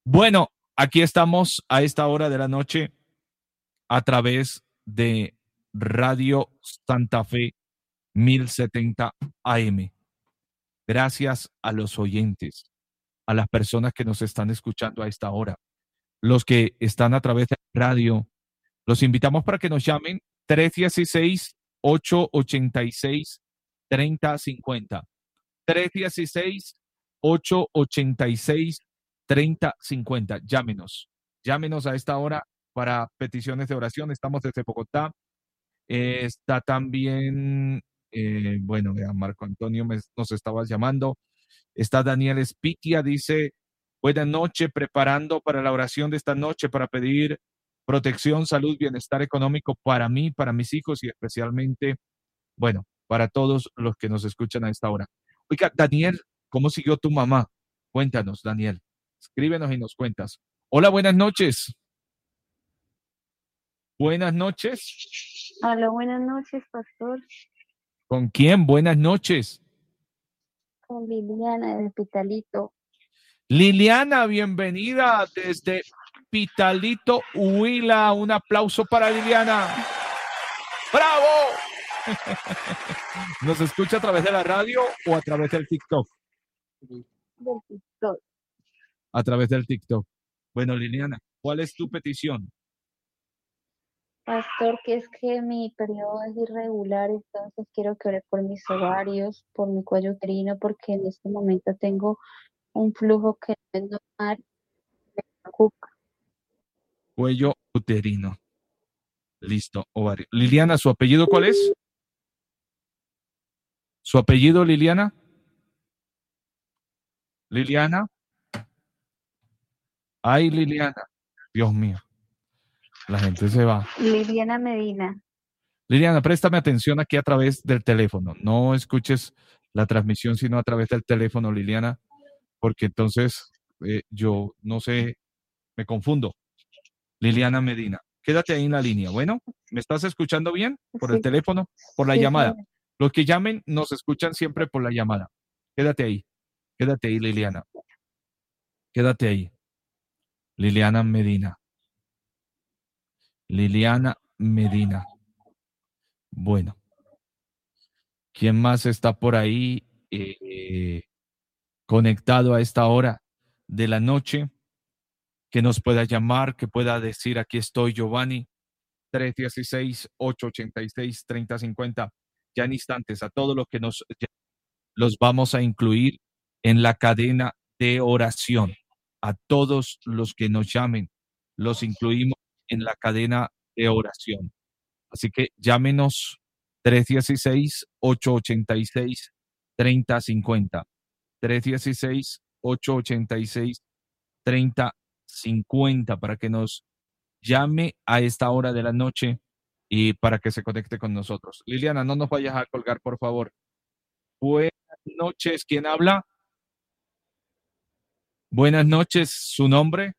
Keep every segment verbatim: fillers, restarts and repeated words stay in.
Bueno, aquí estamos a esta hora de la noche a través de Radio Santa Fe mil setenta A M. Gracias a los oyentes, a las personas que nos están escuchando a esta hora, los que están a través de radio, los invitamos para que nos llamen tres uno seis, ocho ocho seis, tres cero cinco cero. tres uno seis, ocho ocho seis, tres cero cinco cero. Llámenos. Llámenos a esta hora para peticiones de oración. Estamos desde Bogotá. Eh, está también, eh, bueno, vea, Marco Antonio me- nos estaba llamando. Está Daniel Espitia, dice, buenas noches, preparando para la oración de esta noche para pedir protección, salud, bienestar económico para mí, para mis hijos y especialmente, bueno, para todos los que nos escuchan a esta hora. Oiga, Daniel, ¿cómo siguió tu mamá? Cuéntanos, Daniel. Escríbenos y nos cuentas. Hola, buenas noches. Buenas noches. Hola, buenas noches, pastor. ¿Con quién? Buenas noches. Con Liliana del Pitalito. Liliana, bienvenida desde Pitalito, Huila. Un aplauso para Liliana. ¡Bravo! ¿Nos escucha a través de la radio o a través del TikTok? Del TikTok. A través del TikTok. Bueno, Liliana, ¿cuál es tu petición? Pastor, que es que mi periodo es irregular, entonces quiero que ore por mis ovarios, por mi cuello uterino, porque en este momento tengo un flujo que no es normal, me preocupa. Cuello uterino. Listo, ovario. Liliana, ¿su apellido cuál es? ¿Su apellido, Liliana? Liliana. Ay, Liliana. Dios mío. La gente se va. Liliana Medina. Liliana, préstame atención aquí a través del teléfono. No escuches la transmisión, sino a través del teléfono, Liliana, porque entonces eh, yo no sé, me confundo. Liliana Medina, quédate ahí en la línea. Bueno, ¿me estás escuchando bien? ¿Por el Sí, teléfono? ¿Por la sí, llamada? señor. Los que llamen nos escuchan siempre por la llamada. Quédate ahí, quédate ahí, Liliana. Quédate ahí. Liliana Medina. Liliana Medina. Bueno, ¿quién más está por ahí eh, conectado a esta hora de la noche? Que nos pueda llamar, que pueda decir, aquí estoy, Giovanni, tres uno seis, ocho ocho seis, tres cero cinco cero. Ya en instantes, a todos los que nos los vamos a incluir en la cadena de oración. A todos los que nos llamen, los incluimos en la cadena de oración. Así que llámenos tres uno seis, ocho ocho seis, tres cero cinco cero. tres uno seis, ocho ocho seis, tres cero cinco cero para que nos llame a esta hora de la noche y para que se conecte con nosotros. Liliana, no nos vayas a colgar, por favor. Buenas noches, ¿quién habla? Buenas noches, ¿su nombre?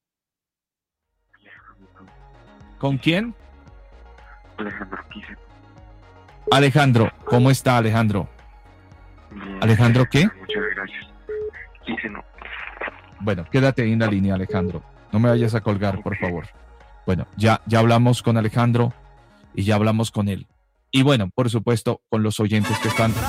¿Con quién? Alejandro Quise. Alejandro, ¿cómo está Alejandro? Bien, ¿Alejandro qué? muchas gracias. Quise no. Bueno, quédate ahí en la línea, Alejandro. No me vayas a colgar, por favor. Bueno, ya, ya hablamos con Alejandro y ya hablamos con él. Y bueno, por supuesto, con los oyentes que están